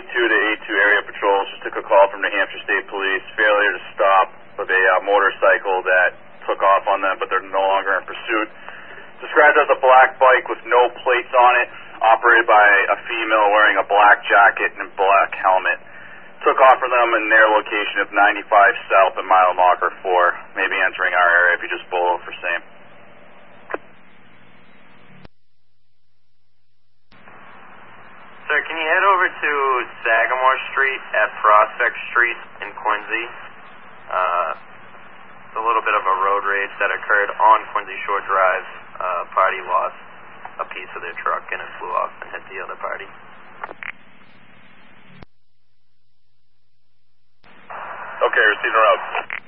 to A2 area patrols. Just took a call from New Hampshire State Police. Failure to stop with a motorcycle that took off on them, but they're no longer in pursuit. Described as a black bike with no plates on it, operated by a female wearing a black jacket and black helmet. Took off from them in their location of 95 South and mile marker 4. Maybe entering our area if you just pull over for same. Sir, can you head over to Sagamore Street at Prospect Street in Quincy? It's a little bit of a road rage that occurred on Quincy Shore Drive. Party lost a piece of their truck and it flew off and hit the other party. Okay, receiving route.